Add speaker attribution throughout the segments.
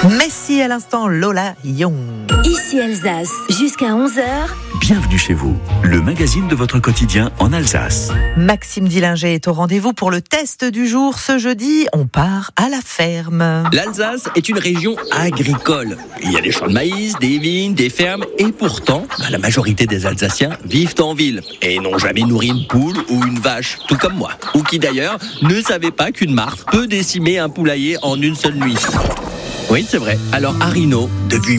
Speaker 1: Messi à l'instant, Lola Young.
Speaker 2: Ici Alsace, jusqu'à 11h.
Speaker 3: Bienvenue chez vous, le magazine de votre quotidien en Alsace.
Speaker 1: Maxime Dillinger est au rendez-vous pour le test du jour. Ce jeudi, on part à la ferme.
Speaker 4: L'Alsace est une région agricole. Il y a des champs de maïs, des vignes, des fermes. Et pourtant, la majorité des Alsaciens vivent en ville et n'ont jamais nourri une poule ou une vache, tout comme moi. Ou qui d'ailleurs ne savaient pas qu'une martre peut décimer un poulailler en une seule nuit. Oui, c'est vrai. Alors, à Rhino, depuis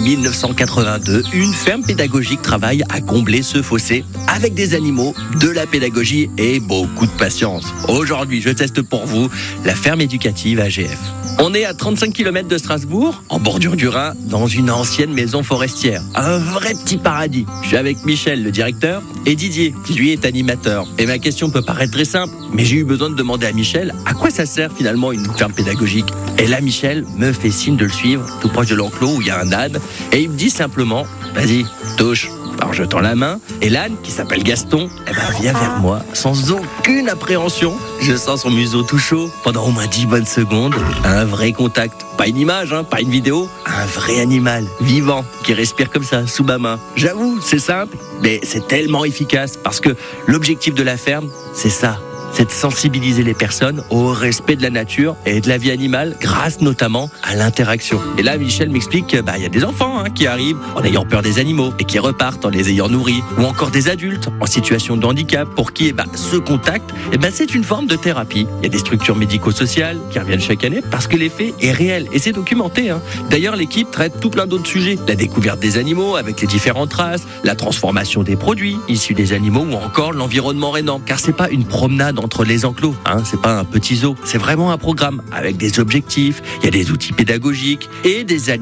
Speaker 4: 1982, une ferme pédagogique travaille à combler ce fossé avec des animaux, de la pédagogie et beaucoup de patience. Aujourd'hui, je teste pour vous la ferme éducative AGF. On est à 35 km de Strasbourg, en bordure du Rhin, dans une ancienne maison forestière. Un vrai petit paradis. Je suis avec Michel, le directeur, et Didier, qui lui est animateur. Et ma question peut paraître très simple, mais j'ai eu besoin de demander à Michel à quoi ça sert finalement une ferme pédagogique. Et là, Michel me fait signe de le suivre, tout proche de l'enclos où il y a un âne, et il me dit simplement, vas-y, touche. Alors je tends la main, et l'âne, qui s'appelle Gaston, vient vers moi, sans aucune appréhension. Je sens son museau tout chaud, pendant au moins 10 bonnes secondes, un vrai contact. Pas une image, pas une vidéo, un vrai animal, vivant, qui respire comme ça, sous ma main. J'avoue, c'est simple, mais c'est tellement efficace, parce que l'objectif de la ferme, c'est ça. C'est de sensibiliser les personnes au respect de la nature et de la vie animale, grâce notamment à l'interaction. Et là, Michel m'explique qu'il y a des enfants qui arrivent en ayant peur des animaux et qui repartent en les ayant nourris, ou encore des adultes en situation de handicap pour qui ce contact, c'est une forme de thérapie. Il y a des structures médico-sociales qui reviennent chaque année parce que l'effet est réel et c'est documenté. D'ailleurs, l'équipe traite tout plein d'autres sujets. La découverte des animaux avec les différentes races, la transformation des produits issus des animaux ou encore l'environnement rénant. Car c'est pas une promenade entre les enclos, c'est pas un petit zoo, c'est vraiment un programme avec des objectifs, il y a des outils pédagogiques et des